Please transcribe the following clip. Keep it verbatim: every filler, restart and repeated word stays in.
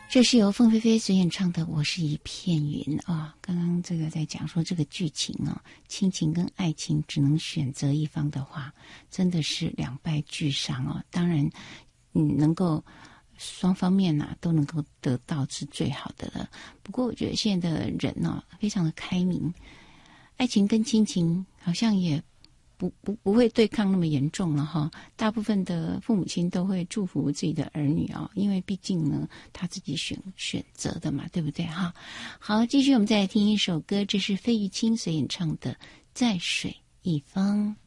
这是由凤飞飞所演唱的《我是一片云》啊。刚刚这个在讲说这个剧情啊，亲情跟爱情只能选择一方的话，真的是两败俱伤哦。当然，嗯，能够双方面啊都能够得到是最好的了。不过我觉得现在的人呢、啊，非常的开明，爱情跟亲情好像也不不不会对抗那么严重了哈，大部分的父母亲都会祝福自己的儿女啊，因为毕竟呢他自己选选择的嘛，对不对哈？好，继续我们再来听一首歌，这是费玉清所演唱的《在水一方》。